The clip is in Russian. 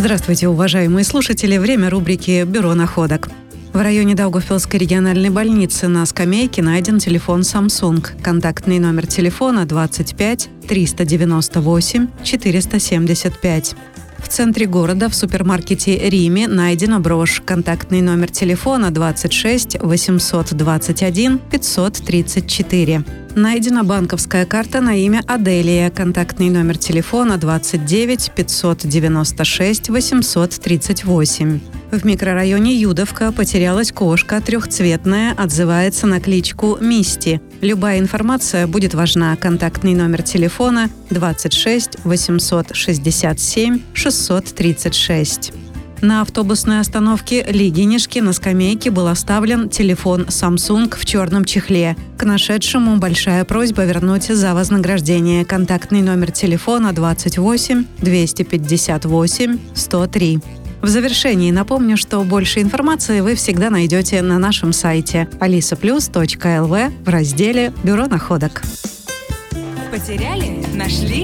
Здравствуйте, уважаемые слушатели. Время рубрики «Бюро находок». В районе Даугавпилской региональной больницы на скамейке найден телефон Samsung. Контактный номер телефона 25 398 475. В центре города в супермаркете «Риме» найдена брошь. Контактный номер телефона 26 821 534. Найдена банковская карта на имя Аделия. Контактный номер телефона 29 596 838. В микрорайоне Юдовка потерялась кошка трехцветная, отзывается на кличку Мисти. Любая информация будет важна. Контактный номер телефона 26 867 636. На автобусной остановке Лигинишки на скамейке был оставлен телефон Samsung в черном чехле. К нашедшему большая просьба вернуть за вознаграждение. Контактный номер телефона 28 258 103. В завершении напомню, что больше информации вы всегда найдете на нашем сайте alisaplus.lv в разделе «Бюро находок». Потеряли? Нашли?